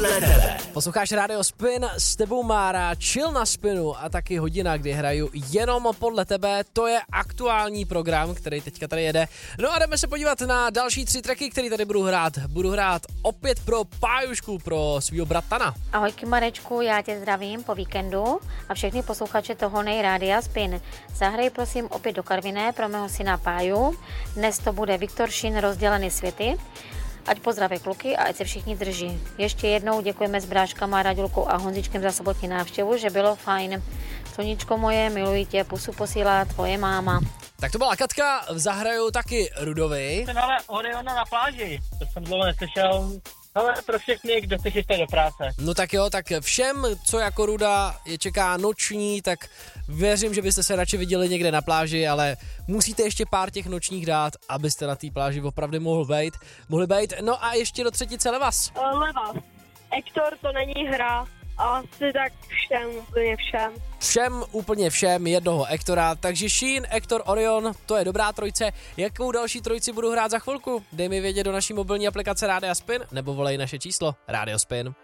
podle tebe. Posloucháš Radio Spin, s tebou Mára, chill na Spinu a taky hodina, kdy hraju jenom podle tebe. To je aktuální program, který teďka tady jede. No a jdeme se podívat na další 3 tracky, které tady budu hrát. Budu hrát opět pro Pájušku, pro svýho bratana. Ahojky Marečku, já tě zdravím po víkendu a všechny posluchače toho Rádia Spin. Zahraj prosím opět do Karviné pro mého syna Páju. Dnes to bude Viktor Šin, Rozdělený světy. Ať pozdraví kluky a ať se všichni drží. Ještě jednou děkujeme s bráškama Raďulkou a Honzičkem za sobotní návštěvu, že bylo fajn. Sluničko moje, miluji tě, pusu posílá tvoje máma. Tak to byla Katka, zahraju taky Rudovi. Jsem ale Oriona na pláži, to jsem dlouho neslyšel. Ale pro všechny, kdo se chystají do práce. No tak jo, tak všem, co jako Ruda je čeká noční, tak věřím, že byste se radši viděli někde na pláži, ale musíte ještě pár těch nočních dát, abyste na té pláži opravdu mohli být. No a ještě do třetice Levas. Levas. Hector to není hra, asi tak všem, úplně všem. Všem, úplně všem, jednoho Hectora, takže Sheen, Hector, Orion, to je dobrá trojce. Jakou další trojici budu hrát za chvilku? Dej mi vědět do naší mobilní aplikace Rádia Spin, nebo volej naše číslo Rádio Spin.